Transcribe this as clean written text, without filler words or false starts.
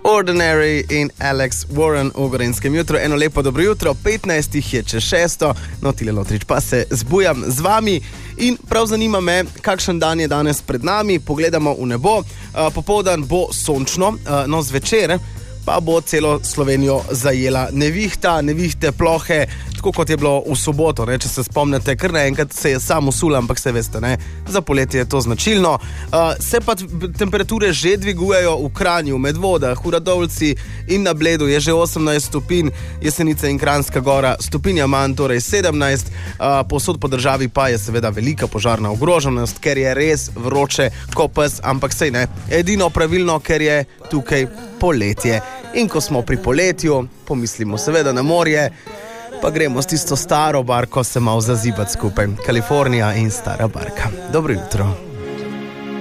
Ordinary in Alex Warren v Gorenjskem jutru. Eno lepo dobro jutro, 15 je čez 6, no Tile Lotrič pa se zbujam z vami in prav zanima me, kakšen dan je danes pred nami. Pogledamo v nebo, popoldan bo sončno, no zvečer pa bo celo Slovenijo zajela nevihte, plohe, tako kot je bilo v soboto, ne? Če se spomnite, kar naenkrat se je samo usul, ampak se veste, ne? Za poletje je to značilno. Se pa temperature že dvigujejo v Kranju, Medvodah, v Radovljici in na Bledu je že 18 stopinj, Jesenice in Kranjska Gora stopinja manj, torej 17, povsod po državi pa je seveda velika požarna ogroženost, ker je res vroče ko pes, ampak sej ne, edino pravilno, ker je tukaj poletje. In ko smo pri poletju, pomislimo seveda na morje, pa gremo s tisto staro barko se malo zazibati skupaj. Kalifornija in stara barka. Dobro jutro.